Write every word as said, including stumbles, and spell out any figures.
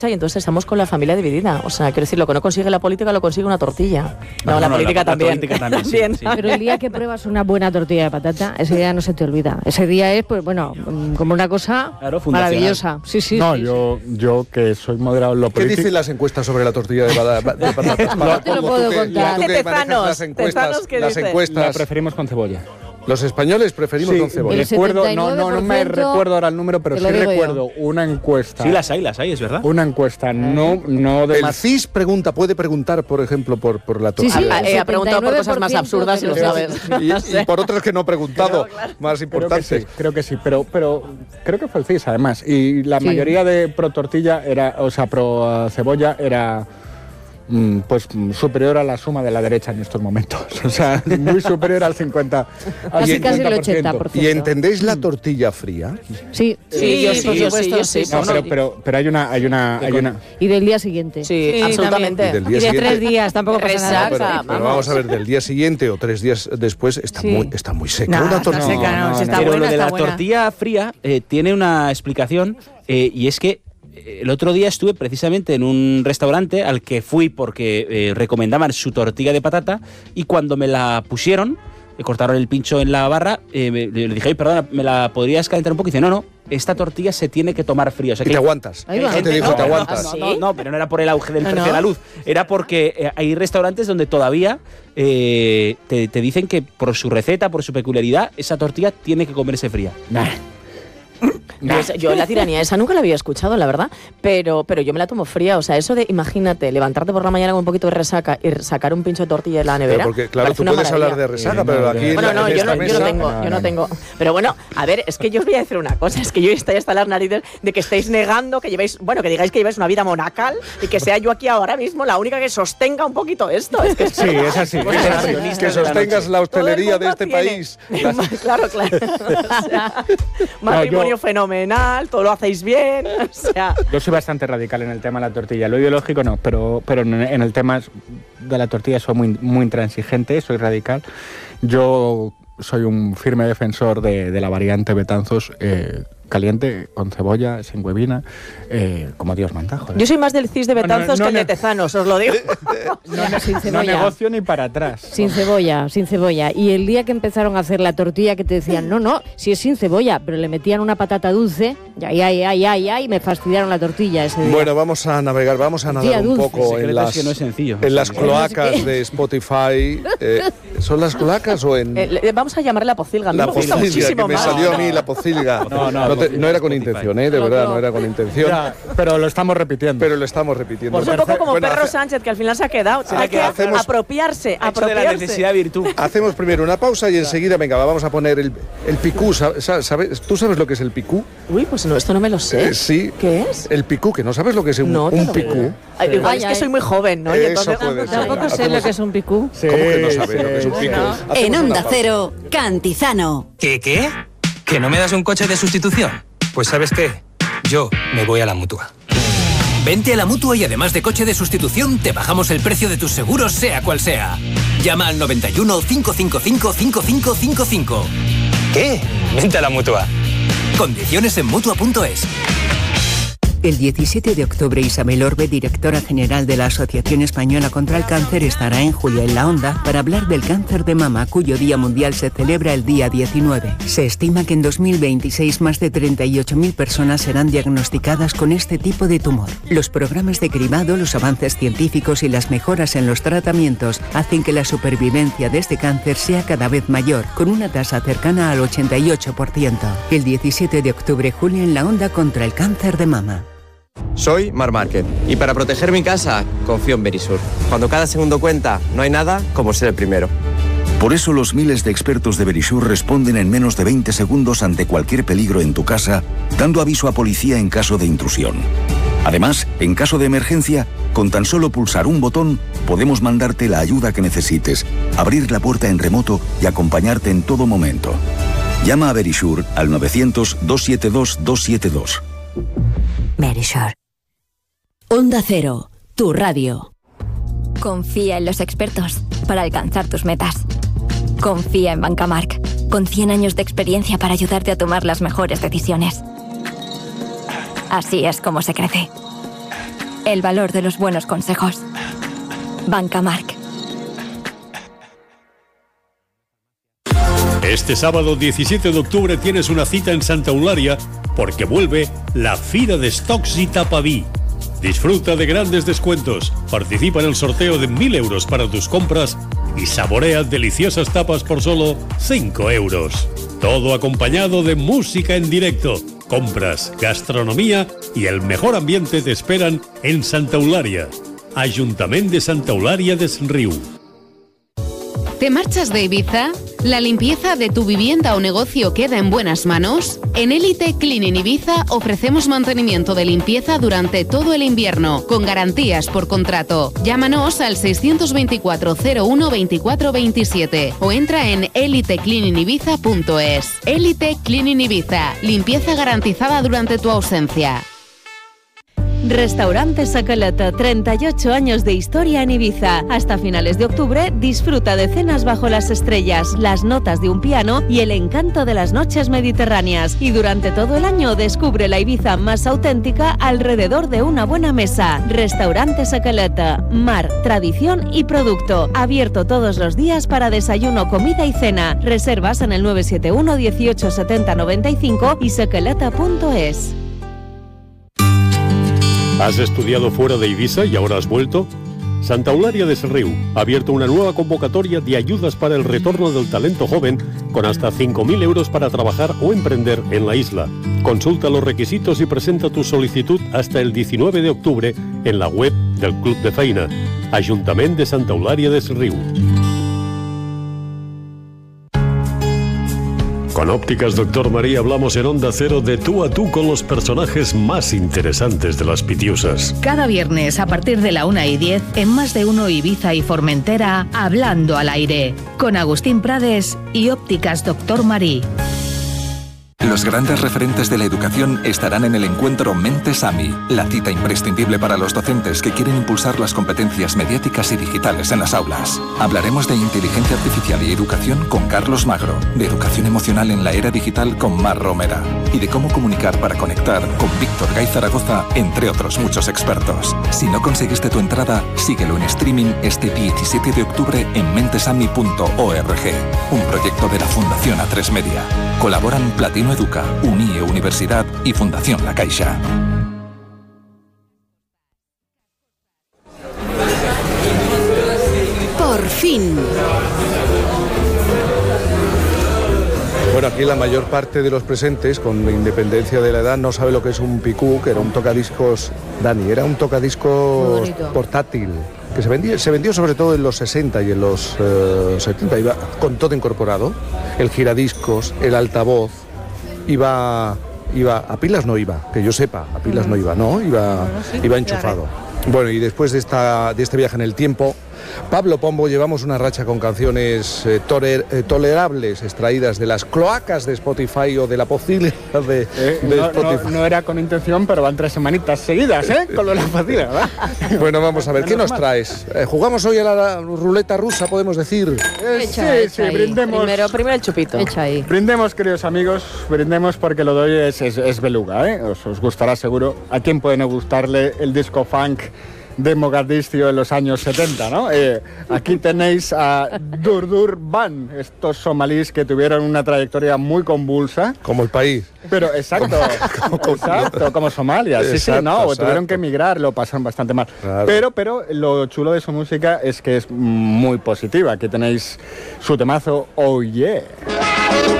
y entonces estamos con la familia dividida. O sea, quiero decir, lo que no consigue la política lo consigue una tortilla. No, no la, no, política, la, también. la política también. también. Sí, sí. Pero el día que pruebas una buena tortilla de patata, ese día no se te olvida. Ese día es, pues bueno, como una cosa claro, maravillosa. Sí, sí. No, sí, yo, sí. yo que soy moderado en lo político. ¿Qué dicen las encuestas sobre la tortilla de, de patatas? No te lo puedo que, contar. Tú que tezanos, las encuestas, las encuestas. La preferimos con cebolla. Los españoles preferimos sí, con cebolla. Recuerdo, no, no, no me recuerdo ahora el número, pero sí recuerdo yo. una encuesta. Sí, las hay, las hay, es verdad. Una encuesta, no, no de El más. C I S pregunta, puede preguntar, por ejemplo, por, por la tortilla. Sí, sí, eh, ha preguntado por cosas más absurdas y lo sabes. Y, y por otras que no ha preguntado, pero, claro. más importantes. Creo que sí, creo que sí, pero, pero creo que fue el C I S además. Y la sí. mayoría de pro tortilla era, o sea, pro uh, cebolla era... pues superior a la suma de la derecha en estos momentos, o sea, muy superior al cincuenta, al casi, casi el ochenta por ciento. ¿Y entendéis la tortilla fría? Sí, sí, sí yo sí, por supuesto, yo sí. No, pero, pero, pero hay una, hay una, hay una. Y del día siguiente. Sí, sí absolutamente. Y, del día y de siguiente. tres días tampoco pasa nada. No, pero, pero vamos. vamos a ver, del día siguiente o tres días después está sí. muy, está muy seca. No, una tortilla. Está seca, no, no, no, está pero buena, lo de está la buena. tortilla fría eh, tiene una explicación eh, y es que el otro día estuve precisamente en un restaurante al que fui porque eh, recomendaban su tortilla de patata y cuando me la pusieron, me cortaron el pincho en la barra, eh, me, le dije, ay, perdona, ¿me la podrías calentar un poco? Y dice, no, no, esta tortilla se tiene que tomar fría. O sea, y que te aguantas. Ahí va. ¿Qué te dijo? No, te aguantas. No, no, no, pero no era por el auge del no, precio no. de la luz. Era porque eh, hay restaurantes donde todavía eh, te, te dicen que por su receta, por su peculiaridad, esa tortilla tiene que comerse fría. Nah. Nah. Yo, yo la tiranía esa nunca la había escuchado, la verdad, pero, pero yo me la tomo fría. O sea, eso de, imagínate, levantarte por la mañana con un poquito de resaca y sacar un pincho de tortilla de la nevera. Pero porque, claro, tú puedes maravilla. hablar de resaca, pero aquí bueno, en no, en yo, no, mesa, yo no tengo, no, yo no, no tengo. Pero bueno, a ver, es que yo os voy a decir una cosa, es que yo estoy hasta las narices de que estéis negando que llevéis, bueno, que digáis que lleváis una vida monacal y que sea yo aquí ahora mismo la única que sostenga un poquito esto. Es que sí, es así. Pues es así. Que sostengas la hostelería de este tiene. país. Claro, claro. O sea, matrimonio no, yo... fenomenal, todo lo hacéis bien. O sea. Yo soy bastante radical en el tema de la tortilla. Lo ideológico no, pero, pero en el tema de la tortilla soy muy, muy intransigente, soy radical. Yo soy un firme defensor de, de la variante Betanzos eh, caliente, con cebolla, sin huevina, eh, como Dios manda. Joder. Yo soy más del cis de Betanzos no, no, no, que el de Tezanos, os lo digo. No, no, sin cebolla. No negocio ni para atrás. Sin cebolla, sin cebolla. Y el día que empezaron a hacer la tortilla que te decían, no, no, si es sin cebolla, pero le metían una patata dulce, ay, ay, ay, ay, ay, me fastidiaron la tortilla ese día. Bueno, vamos a navegar, vamos a nadar un poco en las, que no es sencillo. en las cloacas de Spotify. Eh, ¿Son las cloacas o en...? Eh, vamos a llamarle la pocilga. La pocilga, que me salió a mí la pocilga. No, no, no, te, no era con intención, ¿eh? De verdad, no era con intención. Ya, pero lo estamos repitiendo. Pero lo estamos repitiendo. Pues un poco como bueno, Perro hace... Sánchez, que al final se ha quedado. Hay que hacemos... apropiarse, apropiarse. De la necesidad virtud. Hacemos primero una pausa y enseguida, venga, vamos a poner el, el picú. ¿Sabes? ¿Tú sabes lo que es el picú? Uy, pues no, esto no me lo sé. Eh, sí. ¿Qué es? El picú, que no sabes lo que es un, no, un picú. Ay, igual ay, es que ay. soy muy joven, ¿no? Eso y entonces, puede ser. Tampoco sé lo que es un picú. Sí, ¿cómo que no sabes sí, lo que es un picú? No. En Onda Cero, Cantizano. ¿Qué, qué? ¿Que no me das un coche de sustitución? Pues ¿sabes qué? Yo me voy a la Mutua. Vente a la Mutua y además de coche de sustitución, te bajamos el precio de tus seguros, sea cual sea. Llama al noventa y uno, cinco cinco cinco, cinco cinco cinco cinco. ¿Qué? Vente a la Mutua. Condiciones en Mutua punto es. El diecisiete de octubre, Isabel Orbe, directora general de la Asociación Española contra el Cáncer, estará en Julia en la Onda para hablar del cáncer de mama, cuyo Día Mundial se celebra el día diecinueve. Se estima que en dos mil veintiséis más de treinta y ocho mil personas serán diagnosticadas con este tipo de tumor. Los programas de cribado, los avances científicos y las mejoras en los tratamientos hacen que la supervivencia de este cáncer sea cada vez mayor, con una tasa cercana al ochenta y ocho por ciento. El diecisiete de octubre, Julia en la Onda contra el cáncer de mama. Soy Mar Márquez y para proteger mi casa confío en Verisur. Cuando cada segundo cuenta, no hay nada como ser el primero. Por eso los miles de expertos de Verisur responden en menos de veinte segundos ante cualquier peligro en tu casa, dando aviso a policía en caso de intrusión. Además, en caso de emergencia, con tan solo pulsar un botón, podemos mandarte la ayuda que necesites, abrir la puerta en remoto y acompañarte en todo momento. Llama a Verisur al novecientos, doscientos setenta y dos, doscientos setenta y dos. Verisur. Onda Cero, tu radio. Confía en los expertos para alcanzar tus metas. Confía en Bancamark, con cien años de experiencia para ayudarte a tomar las mejores decisiones. Así es como se crece. el valor de los buenos consejos. Bancamark. Este sábado diecisiete de octubre tienes una cita en Santa Eulalia porque vuelve la Fira de Stocks y Tapaví. Disfruta de grandes descuentos, participa en el sorteo de mil euros para tus compras y saborea deliciosas tapas por solo cinco euros. Todo acompañado de música en directo, compras, gastronomía y el mejor ambiente te esperan en Santa Eulalia. Ayuntamiento de Santa Eulalia des Riu. ¿Te marchas de Ibiza? ¿La limpieza de tu vivienda o negocio queda en buenas manos? En Elite Cleaning Ibiza ofrecemos mantenimiento de limpieza durante todo el invierno, con garantías por contrato. Llámanos al seiscientos veinticuatro cero uno veinticuatro veintisiete o entra en elite cleaning ibiza punto es. Elite Cleaning Ibiza, limpieza garantizada durante tu ausencia. Restaurante Sacalata, treinta y ocho años de historia en Ibiza. Hasta finales de octubre disfruta de cenas bajo las estrellas, las notas de un piano y el encanto de las noches mediterráneas. Y durante todo el año descubre la Ibiza más auténtica alrededor de una buena mesa. Restaurante Sacalata, mar, tradición y producto. Abierto todos los días para desayuno, comida y cena. Reservas en el nueve siete uno dieciocho setenta noventa y cinco y sacalata punto es. ¿Has estudiado fuera de Ibiza y ahora has vuelto? Santa Eulalia des Riu ha abierto una nueva convocatoria de ayudas para el retorno del talento joven con hasta cinco mil euros para trabajar o emprender en la isla. Consulta los requisitos y presenta tu solicitud hasta el diecinueve de octubre en la web del Club de Feina. Ayuntamiento de Santa Eulalia des Riu. Con Ópticas Doctor María hablamos en Onda Cero de tú a tú con los personajes más interesantes de las Pitiusas. Cada viernes a partir de la una y diez en Más de Uno Ibiza y Formentera, Hablando al Aire, con Agustín Prades y Ópticas Doctor María. Los grandes referentes de la educación estarán en el encuentro Mentes A M I, la cita imprescindible para los docentes que quieren impulsar las competencias mediáticas y digitales en las aulas. Hablaremos de inteligencia artificial y educación con Carlos Magro, de educación emocional en la era digital con Mar Romera y de cómo comunicar para conectar con Víctor Gay Zaragoza, entre otros muchos expertos. Si no conseguiste tu entrada, síguelo en streaming este diecisiete de octubre en mentesami punto org, un proyecto de la Fundación A tres Media. Colaboran Platino Educa, Unie Universidad y Fundación La Caixa. Por fin. Bueno, aquí la mayor parte de los presentes, con independencia de la edad, no sabe lo que es un picú, que era un tocadiscos, Dani, era un tocadiscos portátil, que se vendía, se vendió sobre todo en los sesenta y en los eh, setenta, iba con todo incorporado, el giradiscos, el altavoz, iba, iba a pilas no iba, que yo sepa, a pilas no iba, no, iba, iba enchufado. Bueno, y después de, esta, de este viaje en el tiempo, Pablo Pombo, llevamos una racha con canciones eh, toler, eh, tolerables, extraídas de las cloacas de Spotify o de la posibilidad de, eh, de no, Spotify. No, no era con intención, pero van tres semanitas seguidas, ¿eh? Con lo de la facilidad, ¿verdad? Bueno, vamos a ver, ¿qué nos traes? Eh, ¿Jugamos hoy a la ruleta rusa, podemos decir? Eh, sí, sí, brindemos. Primero, primero el chupito. Echa ahí. Brindemos, queridos amigos, brindemos porque lo de hoy es, es, es beluga, ¿eh? Os, os gustará seguro. ¿A quién puede no gustarle el disco funk de Mogadiscio en los años setenta, ¿no? Eh, aquí tenéis a Durdur Ban, estos somalíes que tuvieron una trayectoria muy convulsa. Como el país. Pero, exacto, como, exacto, como Somalia, sí, exacto, sí, no, exacto. Tuvieron que emigrar, lo pasaron bastante mal. Claro. Pero, pero lo chulo de su música es que es muy positiva. Aquí tenéis su temazo, Oh Yeah.